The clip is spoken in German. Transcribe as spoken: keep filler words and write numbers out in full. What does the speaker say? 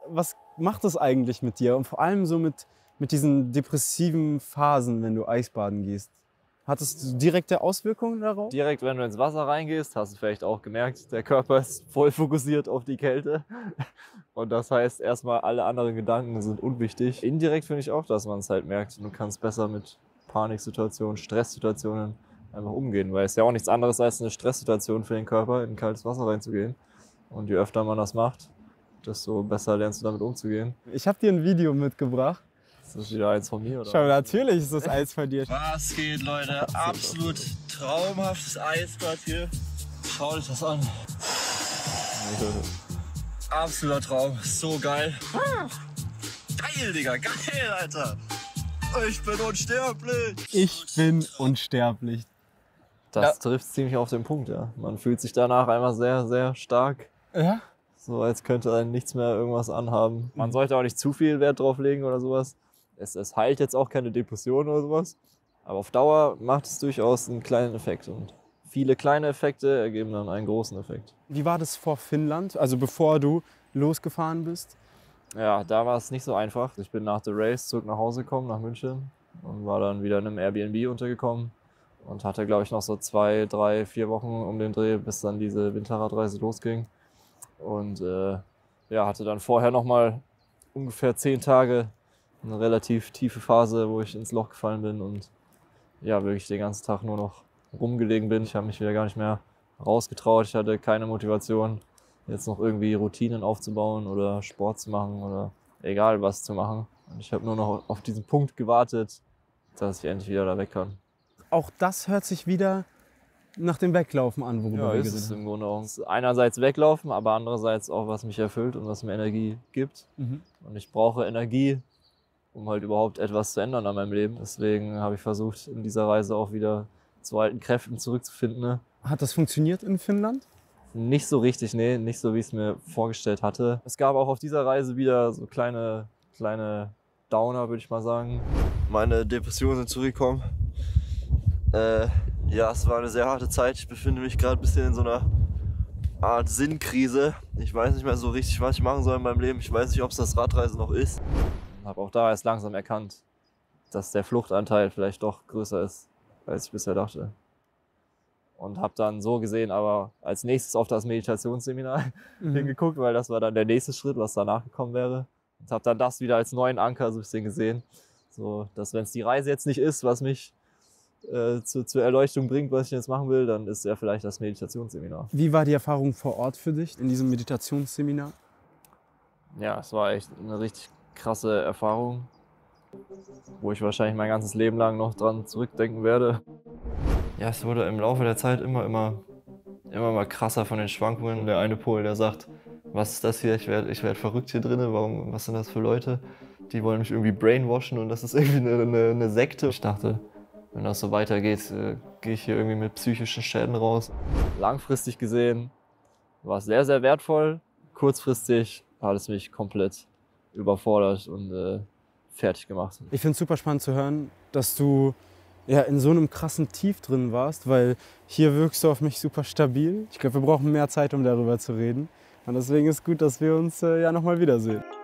was macht das eigentlich mit dir? Und vor allem so mit, mit diesen depressiven Phasen, wenn du Eisbaden gehst. Hattest du direkte Auswirkungen darauf? Direkt, wenn du ins Wasser reingehst, hast du vielleicht auch gemerkt, der Körper ist voll fokussiert auf die Kälte. Und das heißt, erstmal alle anderen Gedanken sind unwichtig. Indirekt finde ich auch, dass man es halt merkt. Du kannst besser mit Paniksituationen, Stresssituationen einfach umgehen. Weil es ja auch nichts anderes als eine Stresssituation für den Körper, in kaltes Wasser reinzugehen. Und je öfter man das macht, desto besser lernst du damit umzugehen. Ich habe dir ein Video mitgebracht. Ist das wieder eins von mir, oder? Schau, natürlich ist das eins von dir. Was geht, Leute? Absolut traumhaftes Eisbad hier. Schaut euch das an. Absoluter Traum. So geil. Geil, Digga. Geil, Alter. Ich bin unsterblich. Ich bin unsterblich. Das Ja. trifft ziemlich auf den Punkt, ja. Man fühlt sich danach einfach sehr, sehr stark. Ja? So als könnte einen nichts mehr irgendwas anhaben. Man sollte auch nicht zu viel Wert drauf legen oder sowas. Es, es heilt jetzt auch keine Depression oder sowas. Aber auf Dauer macht es durchaus einen kleinen Effekt. Und viele kleine Effekte ergeben dann einen großen Effekt. Wie war das vor Finnland, also bevor du losgefahren bist? Ja, da war es nicht so einfach. Ich bin nach der Race zurück nach Hause gekommen, nach München. Und war dann wieder in einem Airbnb untergekommen. Und hatte, glaube ich, noch so zwei, drei, vier Wochen um den Dreh, bis dann diese Winterradreise losging. Und äh, ja, hatte dann vorher noch mal ungefähr zehn Tage eine relativ tiefe Phase, wo ich ins Loch gefallen bin und ja, wirklich den ganzen Tag nur noch rumgelegen bin. Ich habe mich wieder gar nicht mehr rausgetraut. Ich hatte keine Motivation, jetzt noch irgendwie Routinen aufzubauen oder Sport zu machen oder egal was zu machen. Und ich habe nur noch auf diesen Punkt gewartet, dass ich endlich wieder da weg kann. Auch das hört sich wieder nach dem Weglaufen an, worüber Ja, wir ist es geredet im Grunde auch. Einerseits weglaufen, aber andererseits auch, was mich erfüllt und was mir Energie gibt. Mhm. Und ich brauche Energie, um halt überhaupt etwas zu ändern an meinem Leben. Deswegen habe ich versucht, in dieser Reise auch wieder zu alten Kräften zurückzufinden. Ne? Hat das funktioniert in Finnland? Nicht so richtig, nee, nicht so, wie ich es mir vorgestellt hatte. Es gab auch auf dieser Reise wieder so kleine, kleine Downer, würde ich mal sagen. Meine Depressionen sind zurückgekommen. Äh, ja, es war eine sehr harte Zeit. Ich befinde mich gerade ein bisschen in so einer Art Sinnkrise. Ich weiß nicht mehr so richtig, was ich machen soll in meinem Leben. Ich weiß nicht, ob es das Radreisen noch ist. Habe auch da erst langsam erkannt, dass der Fluchtanteil vielleicht doch größer ist, als ich bisher dachte. Und habe dann so gesehen, aber als nächstes auf das Meditationsseminar Mhm. hingeguckt, weil das war dann der nächste Schritt, was danach gekommen wäre. Und habe dann das wieder als neuen Anker so ein bisschen gesehen. So, dass wenn es die Reise jetzt nicht ist, was mich äh, zu, zur Erleuchtung bringt, was ich jetzt machen will, dann ist ja vielleicht das Meditationsseminar. Wie war die Erfahrung vor Ort für dich in diesem Meditationsseminar? Ja, es war echt eine richtig krasse Erfahrung, wo ich wahrscheinlich mein ganzes Leben lang noch dran zurückdenken werde. Ja, es wurde im Laufe der Zeit immer, immer, immer mal krasser von den Schwankungen. Der eine Pol, der sagt, was ist das hier? Ich werde ich werd verrückt hier drin. Warum, was sind das für Leute? Die wollen mich irgendwie brainwashen und das ist irgendwie eine, eine, eine Sekte. Ich dachte, wenn das so weitergeht, äh, gehe ich hier irgendwie mit psychischen Schäden raus. Langfristig gesehen war es sehr, sehr wertvoll. Kurzfristig hat es mich komplett überfordert und äh, fertig gemacht. Ich finde es super spannend zu hören, dass du ja, in so einem krassen Tief drin warst, weil hier wirkst du auf mich super stabil. Ich glaube, wir brauchen mehr Zeit, um darüber zu reden. Und deswegen ist gut, dass wir uns äh, ja nochmal wiedersehen.